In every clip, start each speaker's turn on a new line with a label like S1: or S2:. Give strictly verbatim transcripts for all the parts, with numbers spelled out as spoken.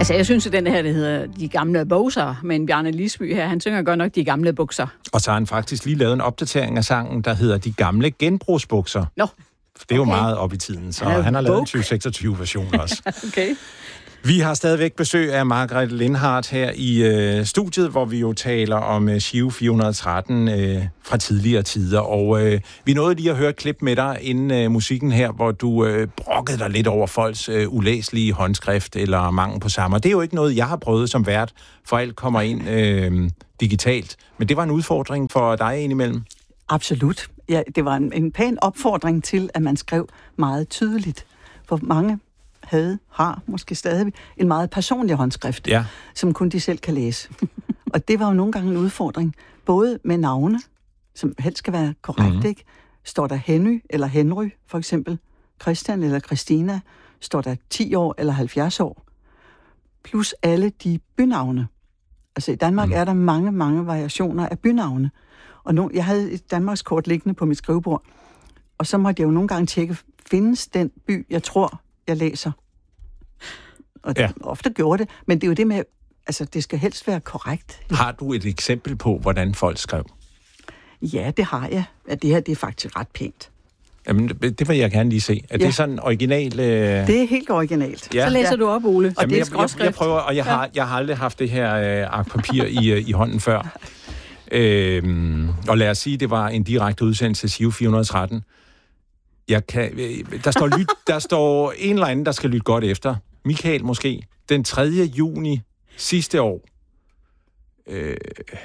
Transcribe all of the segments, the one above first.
S1: Altså, jeg synes, at den her, der hedder De Gamle Bukser, men Bjarne Lisby her, han synger godt nok De Gamle Bukser.
S2: Og så har han faktisk lige lavet en opdatering af sangen, der hedder De Gamle Genbrugsbukser.
S1: Nå.
S2: Det er jo
S1: Okay.
S2: meget op i tiden, så
S1: Han er
S2: han har lavet en
S1: woke.
S2: tyve seksogtyve-version også.
S1: Okay.
S2: Vi har stadigvæk besøg af Margrethe Lindhardt her i øh, studiet, hvor vi jo taler om øh, Giro fire hundrede og tretten øh, fra tidligere tider. Og øh, vi nåede lige at høre et klip med dig inden øh, musikken her, hvor du øh, brokkede dig lidt over folks øh, ulæselige håndskrift eller mangel på samme. Det er jo ikke noget, jeg har prøvet som vært, for alt kommer ind øh, digitalt. Men det var en udfordring for dig indimellem.
S3: Absolut. Ja, det var en, en pæn opfordring til, at man skrev meget tydeligt. For mange havde, har måske stadig en meget personlig håndskrift,
S2: Ja.
S3: som kun de selv kan læse. Og det var jo nogle gange en udfordring, både med navne, som helst skal være korrekt,
S2: Mhm.
S3: ikke? Står der Henry eller Henry, for eksempel, Christian eller Christina, står der ti år eller halvfjerds år, plus alle de bynavne. Altså i Danmark
S2: Mhm.
S3: er der mange, mange variationer af bynavne. Og nu, jeg havde et Danmarkskort liggende på mit skrivebord, og så måtte jeg jo nogle gange tjekke, findes den by, jeg tror, jeg læser? Og
S2: Ja.
S3: ofte gjorde det, men det er jo det med, altså det skal helst være korrekt.
S2: Har du et eksempel på, hvordan folk skrev?
S3: Ja, det har jeg. Ja, det her, det er faktisk ret pænt.
S2: Jamen, det vil jeg gerne lige se. Er
S3: Ja.
S2: det sådan original? Øh...
S3: Det er helt originalt.
S2: Ja.
S1: Så læser
S3: Ja.
S1: du op, Ole.
S3: Og
S2: Jamen,
S3: det er
S2: jeg, jeg, jeg
S3: skråskrift.
S2: prøver, og jeg har, jeg har aldrig haft det her øh, ark papir i, øh, i hånden før. Øhm, og lad os sige, det var en direkte udsendelse af Giro fire hundrede og tretten. Jeg kan, øh, der, står lyt, der står en eller anden, der skal lytte godt efter. Michael måske. Den tredje juni sidste år. Øh,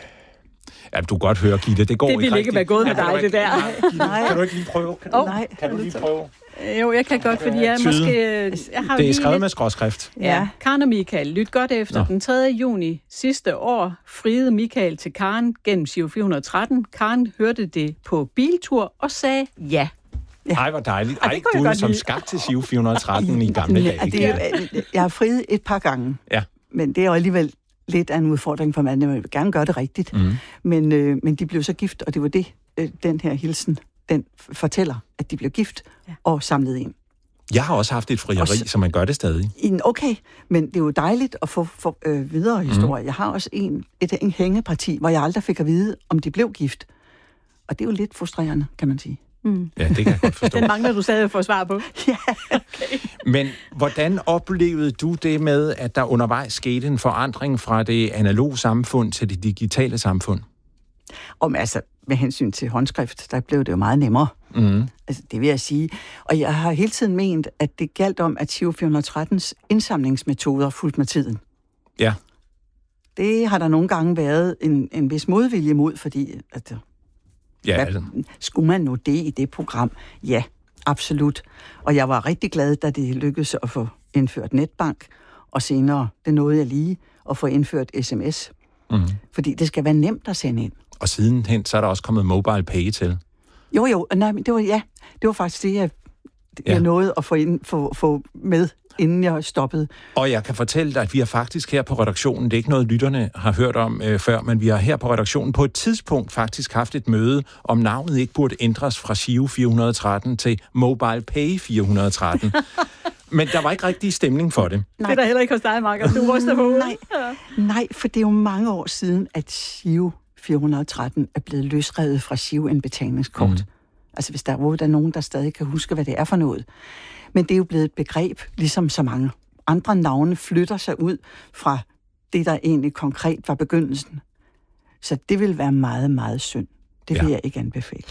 S2: ja, du kan godt høre, Gitte. Det går
S1: Det
S2: ikke
S1: ville ikke
S2: rigtigt.
S1: være gået med
S2: Ja, kan
S1: dig,
S2: du
S1: det
S2: ikke-
S1: der.
S2: Nej, Gitte,
S3: Nej.
S2: kan du ikke lige prøve? Kan,
S1: Åh.
S2: du,
S3: Nej.
S2: kan du lige prøve?
S1: Jo, jeg kan godt, fordi jeg
S2: Tyde.
S1: måske... Jeg har
S2: Det er
S1: lige
S2: skrevet
S1: lidt-
S2: med skråskrift.
S1: Ja, Karen og Michael, lyt godt efter.
S2: Nå.
S1: Den tredje juni sidste år friede Michael til Karen gennem Giro fire hundrede og tretten. Karen hørte det på biltur og sagde ja.
S2: Ej, hvor dejligt.
S1: Ej, det
S2: Ej,
S1: kunne jeg
S2: du er
S1: godt
S2: som
S1: lide.
S2: skabt til Giro fire hundrede og tretten i gamle
S3: Ja,
S2: dage.
S3: det er, jeg har friet et par gange,
S2: Ja.
S3: men det er jo alligevel lidt af en udfordring for manden. Jeg vil gerne gøre det rigtigt.
S2: Mm.
S3: Men, øh, men de blev så gift, og det var det, øh, den her hilsen, den f- fortæller, at de blev gift
S1: Ja.
S3: og samlet ind.
S2: Jeg har også haft et frieri,
S3: Også-
S2: så man gør det stadig.
S3: En, okay, men det er jo dejligt at få, få øh, videre historier. Mm. Jeg har også en, et en hængeparti, hvor jeg aldrig fik at vide, om de blev gift. Og det er jo lidt frustrerende, kan man sige.
S1: Mm.
S2: Ja, det kan jeg godt forstå.
S1: Den mangler du stadig at få svar på.
S3: Ja.
S2: Men hvordan oplevede du det med, at der undervejs skete en forandring fra det analoge samfund til det digitale samfund?
S3: Om altså, med hensyn til håndskrift, der blev det jo meget nemmere.
S2: Mm.
S3: Altså, det vil jeg sige. Og jeg har hele tiden ment, at det galt om, at Giro fire hundrede og trettens indsamlingsmetoder fulgte med tiden.
S2: Ja.
S3: Det har der nogle gange været en, en vis modvilje mod, fordi at,
S2: Ja,
S3: hvad,
S2: altså.
S3: skulle man nå det i det program? Ja, absolut. Og jeg var rigtig glad, da det lykkedes at få indført netbank, og senere, det nåede jeg lige, at få indført sms.
S2: Mm.
S3: Fordi det skal være nemt at sende ind.
S2: Og sidenhen, så er der også kommet mobile pay til.
S3: Jo, jo, nej, men det var, ja, det var faktisk det, jeg,
S2: Ja.
S3: jeg nåede at få, ind, få, få med, inden jeg stoppede.
S2: Og jeg kan fortælle dig, at vi har faktisk her på redaktionen, det er ikke noget, lytterne har hørt om øh, før, men vi har her på redaktionen på et tidspunkt faktisk haft et møde, om navnet ikke burde ændres fra Giro fire hundrede og tretten til Mobile Pay fire hundrede og tretten. Men der var ikke rigtig stemning for det.
S1: Det er der heller ikke hos dig, Marker. Du ryster på hovedet.
S3: Nej, nej, for det er jo mange år siden, at Giro fire hundrede og tretten er blevet løsrevet fra Giro-indbetalingskort. Mm. Altså hvis der er nogen, der stadig kan huske, hvad det er for noget. Men det er jo blevet et begreb, ligesom så mange andre navne flytter sig ud fra det, der egentlig konkret var begyndelsen. Så det vil være meget, meget synd. Det vil
S2: Ja.
S3: jeg ikke anbefale.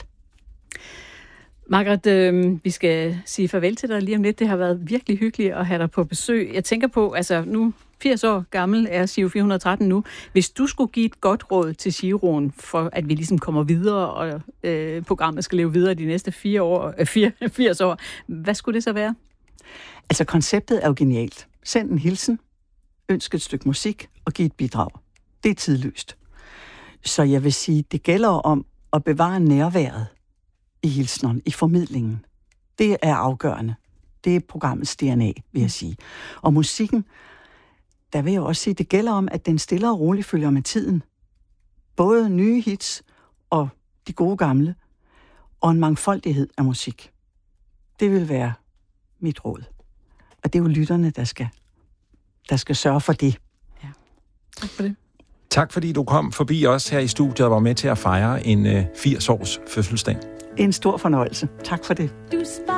S1: Margrethe, øh, vi skal sige farvel til dig lige om lidt. Det har været virkelig hyggeligt at have dig på besøg. Jeg tænker på, altså nu firs år gammel er Giro fire hundrede og tretten nu. Hvis du skulle give et godt råd til Giroen, for at vi ligesom kommer videre, og øh, programmet skal leve videre de næste fire år, øh, fire, firs år, hvad skulle det så være?
S3: Altså konceptet er jo genialt. Send en hilsen, ønsk et stykke musik og giv et bidrag. Det er tidløst. Så jeg vil sige, det gælder om at bevare nærværet i hilsneren, i formidlingen. Det er afgørende. Det er programmets D N A, vil jeg sige. Og musikken, der vil jeg også sige, det gælder om, at den stille og roligt følger med tiden. Både nye hits og de gode gamle, og en mangfoldighed af musik. Det vil være mit råd. Og det er jo lytterne, der skal der skal sørge for det.
S1: Ja. Tak for det.
S2: Tak fordi du kom forbi os her i studiet og var med til at fejre en øh, firs års fødselsdag.
S3: En stor fornøjelse. Tak for det.
S4: Du